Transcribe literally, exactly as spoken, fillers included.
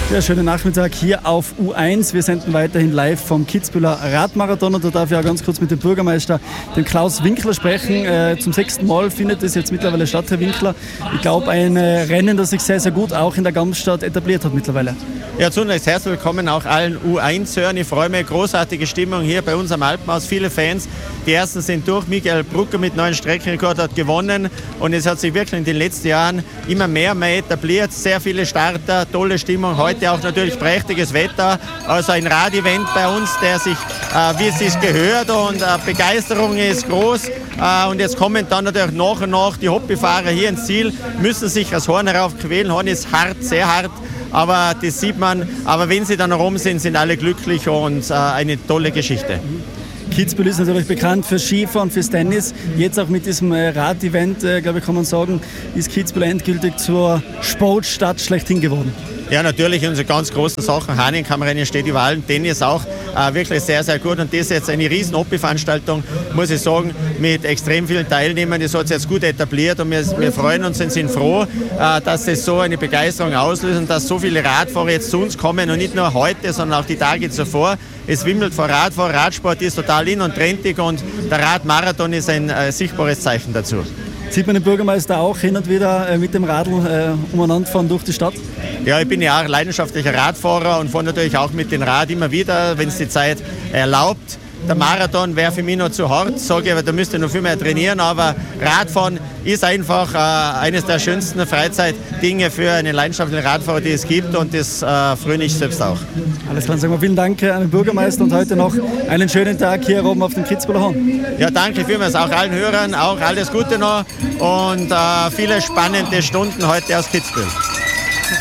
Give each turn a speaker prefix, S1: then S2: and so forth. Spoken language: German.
S1: Ja, schönen Nachmittag hier auf U eins. Wir senden weiterhin live vom Kitzbüheler Radmarathon und da darf ich auch ganz kurz mit dem Bürgermeister, dem Klaus Winkler, sprechen. Äh, zum sechsten Mal findet es jetzt mittlerweile statt, Herr Winkler. Ich glaube, ein äh, Rennen, das sich sehr, sehr gut auch in der Gamsstadt etabliert hat mittlerweile.
S2: Ja, zunächst herzlich willkommen auch allen U eins-Hörern. Ich freue mich, großartige Stimmung hier bei uns am Alpenhaus. Viele Fans. Die ersten sind durch. Michael Brucker mit neuen Streckenrekord hat gewonnen und es hat sich wirklich in den letzten Jahren immer mehr und mehr etabliert. Sehr viele Starter, tolle Stimmung. Heute auch natürlich prächtiges Wetter. Also ein Radevent bei uns, der sich, äh, wie es sich gehört, und äh, Begeisterung ist groß. Äh, und jetzt kommen dann natürlich nach und nach die Hobbyfahrer hier ins Ziel, müssen sich das Horn heraufquälen. Horn ist hart, sehr hart. Aber das sieht man. Aber wenn sie dann rum sind, sind alle glücklich und äh, eine tolle Geschichte.
S1: Kitzbühel ist natürlich bekannt für Skifahren, fürs Tennis. Jetzt auch mit diesem äh, Rad-Event, äh, glaube ich, kann man sagen, ist Kitzbühel endgültig zur Sportstadt schlechthin geworden.
S2: Ja, natürlich unsere ganz großen Sachen. Hahnenkammrennen steht über allem, Tennis auch äh, wirklich sehr, sehr gut. Und das ist jetzt eine riesen Hobbyveranstaltung, muss ich sagen, mit extrem vielen Teilnehmern. Das hat sich jetzt gut etabliert und wir, wir freuen uns und sind froh, äh, dass es so eine Begeisterung auslöst und dass so viele Radfahrer jetzt zu uns kommen und nicht nur heute, sondern auch die Tage zuvor. Es wimmelt vor Radfahren, Radsport ist total in- und trendig und der Radmarathon ist ein äh, sichtbares Zeichen dazu.
S1: Sieht man den Bürgermeister auch hin und wieder äh, mit dem Radl äh, umeinander fahren durch die Stadt?
S2: Ja, ich bin ja auch leidenschaftlicher Radfahrer und fahre natürlich auch mit dem Rad immer wieder, wenn es die Zeit erlaubt. Der Marathon wäre für mich noch zu hart, sage ich, aber da müsste ich noch viel mehr trainieren. Aber Radfahren ist einfach äh, eines der schönsten Freizeitdinge für einen leidenschaftlichen Radfahrer, die es gibt, und das äh, fröne ich selbst auch.
S1: Alles klar, sagen wir vielen Dank an den Bürgermeister und heute noch einen schönen Tag hier oben auf dem Kitzbüheler Hang.
S2: Ja, danke vielmals auch allen Hörern, auch alles Gute noch und äh, viele spannende Stunden heute aus Kitzbühel.